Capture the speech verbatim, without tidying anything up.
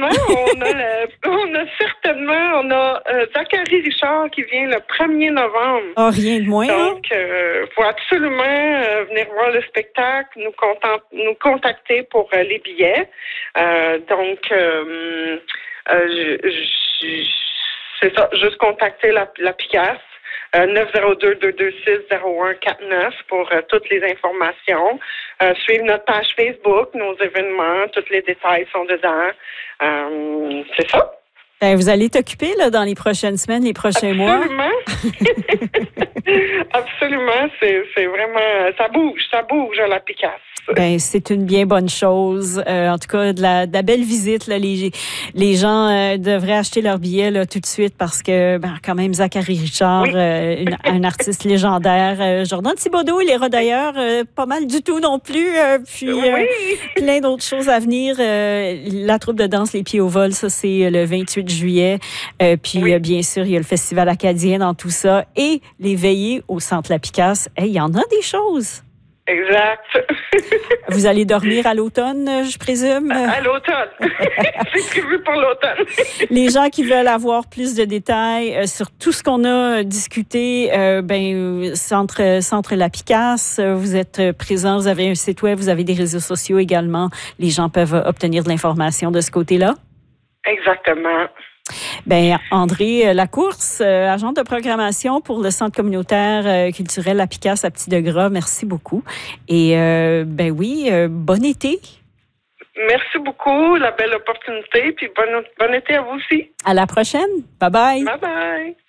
Effectivement, on a, le, on a certainement, on a euh, Zachary Richard qui vient le premier novembre. Ah, rien de moins. Donc, il euh, faut absolument euh, venir voir le spectacle, nous, content, nous contacter pour euh, les billets. Euh, donc, euh, euh, je, je, c'est ça, juste contacter la, la Picasse. Euh, neuf zéro deux, deux deux six, zéro un quatre neuf pour euh, toutes les informations. Euh, suivre notre page Facebook, nos événements, tous les détails sont dedans. Euh, c'est ça. Ben, vous allez t'occuper là, dans les prochaines semaines, les prochains Absolument. mois. Absolument. C'est, c'est vraiment... Ça bouge, ça bouge à la Picasse. Ben, c'est une bien bonne chose. Euh, en tout cas, de la, de la belle visite. Là, les, les gens euh, devraient acheter leur billet là, tout de suite parce que, ben, quand même, Zachary Richard, oui. euh, une, un artiste légendaire. Euh, Jordan Thibodeau, il ira d'ailleurs euh, pas mal du tout non plus. Euh, puis, euh, oui. plein d'autres choses à venir. Euh, la troupe de danse Les Pieds au vol, ça, c'est le vingt-huit juillet. Euh, puis, oui. euh, bien sûr, il y a le Festival acadien dans tout ça. Et les veillées au Centre La Picasse. Hey, il y en a des choses. Exact. Vous allez dormir à l'automne, je présume? À l'automne. C'est prévu pour l'automne. Les gens qui veulent avoir plus de détails euh, sur tout ce qu'on a discuté, euh, ben, Centre, Centre La Picasse, vous êtes présent, vous avez un site web, vous avez des réseaux sociaux également. Les gens peuvent obtenir de l'information de ce côté-là? Exactement. Ben André Lacourse, euh, agent de programmation pour le Centre communautaire euh, culturel La Picasse à Petit-de-Gras, merci beaucoup. Et euh, ben oui, euh, bon été. Merci beaucoup, la belle opportunité, puis bon, bon été à vous aussi. À la prochaine. Bye bye. Bye bye.